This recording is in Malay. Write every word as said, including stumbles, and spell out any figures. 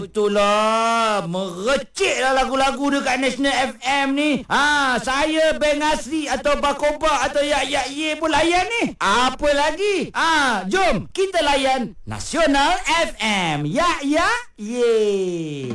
Itulah, mereciklah lagu-lagu dekat National F M ni. Ha, saya Beng Asri atau Bakoba atau Yak Yak Ye pun layan ni. Apa lagi? Ha, jom kita layan Nasional F M. Yak Yak Ye.